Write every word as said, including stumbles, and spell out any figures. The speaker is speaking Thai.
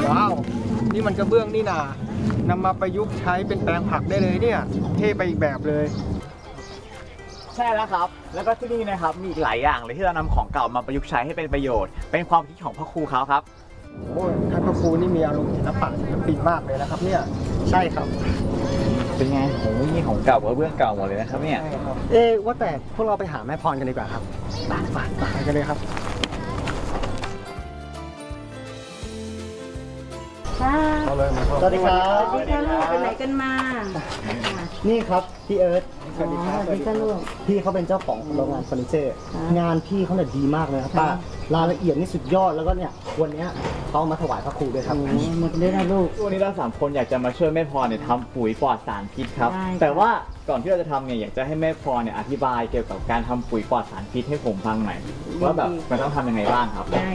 ว้าวนี่มันกระเบื้องนี่นานำมาประยุกต์ใช้เป็นแปลงผักได้เลยเนี่ยเท่ไปอีกแบบเลยใช่แล้วครับแล้วก็ที่นี่นะครับมีอีกหลายอย่างเลยที่เรานำของเก่ามาประยุกต์ใช้ให้เป็นประโยชน์เป็นความคิดของพ่อครูเขาครับโอ้ยท่านพระครูนี่มีอารมณ์ศิลปะศิลปินมากเลยนะครับเนี่ยใช่ครับเป็นไงโอ้ยนี่ของเก่ากระเบื้องเก่าหมดเลยนะครับเนี่ยเอ๊ะว่าแต่พวกเราไปหาแม่พรกันดีกว่าครับไปไปไปกันเลยครับค่ะสวัสดีครับสวัสดีค่ะลูกไปไหนกันมานี่ครับพี่เอิร์ธสวัสดีครับสวัสดีค่ะลูกพี่เขาเป็นเจ้าของโรงงานเฟอร์นิเจอร์ค่ะงานพี่เขาเนี่ยดีมากเลยครับป้ารายละเอียดนี่สุดยอดแล้วก็เนี่ยวันเนี้ยเขาเอามาถวายพระครูด้วยครับโอ้หมดเลยนะลูกวันนี้เราสามคนอยากจะมาช่วยแม่พรเนี่ยทำปุ๋ยปลอดสารพิษครับได้ค่ะแต่ว่าก่อนที่เราจะทำเนี่ยอยากจะให้แม่พรเนี่ยอธิบายเกี่ยวกับการทำปุ๋ยปลอดสารพิษให้ผมฟังหน่อยว่าแบบมันต้องทำยังไงบ้างครับได้